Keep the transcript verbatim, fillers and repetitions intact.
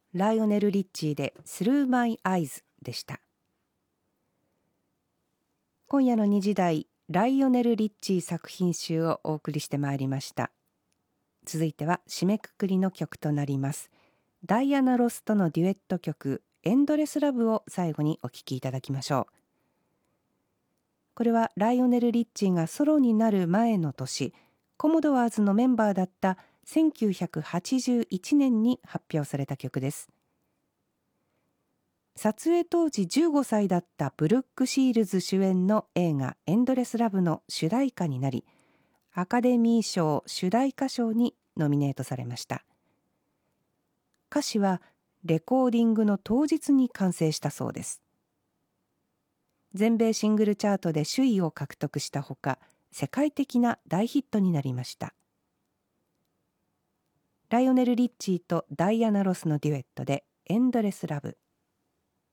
ライオネル・リッチーで Through My Eyes でした。今夜のにじ台、ライオネル・リッチー作品集をお送りしてまいりました。続いては締めくくりの曲となります。ダイアナ・ロスとのデュエット曲エンドレス・ラブを最後にお聴きいただきましょう。これはライオネル・リッチーがソロになる前の年、コモドワーズのメンバーだったせんきゅうひゃくはちじゅういちねんに発表された曲です。撮影当時じゅうごさいだったブルック・シールズ主演の映画エンドレス・ラブの主題歌になり、アカデミー賞主題歌賞にノミネートされました。歌詞はレコーディングの当日に完成したそうです。全米シングルチャートで首位を獲得したほか、世界的な大ヒットになりました。ライオネル・リッチーとダイアナ・ロスのデュエットでエンドレス・ラブ。